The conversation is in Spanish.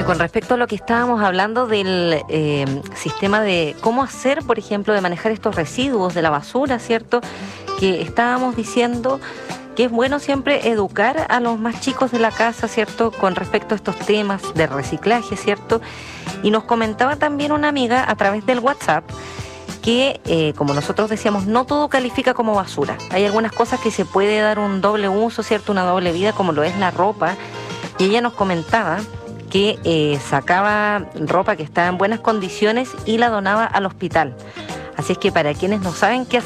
con respecto a lo que estábamos hablando del sistema de cómo hacer, por ejemplo, de manejar estos residuos de la basura, ¿cierto? Que estábamos diciendo que es bueno siempre educar a los más chicos de la casa, ¿cierto? Con respecto a estos temas de reciclaje, ¿cierto? Y nos comentaba también una amiga a través del WhatsApp que, como nosotros decíamos, no todo califica como basura. Hay algunas cosas que se puede dar un doble uso, ¿cierto? Una doble vida, como lo es la ropa. Y ella nos comentaba que sacaba ropa que estaba en buenas condiciones y la donaba al hospital. Así es que para quienes no saben qué